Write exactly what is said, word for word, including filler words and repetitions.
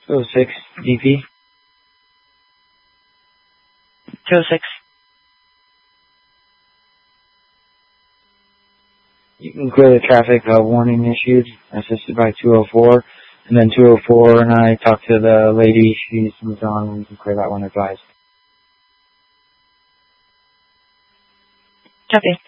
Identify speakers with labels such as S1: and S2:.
S1: oh six, D P.
S2: two oh six.
S1: You can clear the traffic, uh, warning issued, assisted by two oh four. And then two oh four and I talked to the lady, she's moved on, and you can clear that one advised.
S2: Copy.